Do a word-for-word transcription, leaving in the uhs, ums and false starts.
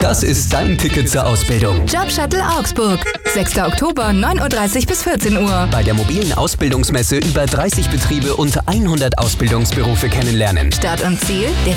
Das ist dein Ticket zur Ausbildung. Jobshuttle Augsburg. sechster Oktober, neun Uhr dreißig bis vierzehn Uhr. Bei der mobilen Ausbildungsmesse über dreißig Betriebe und hundert Ausbildungsberufe kennenlernen. Start und Ziel, der